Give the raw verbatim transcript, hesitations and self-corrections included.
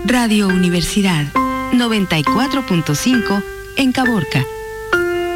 Radio Universidad noventa y cuatro punto cinco en Caborca.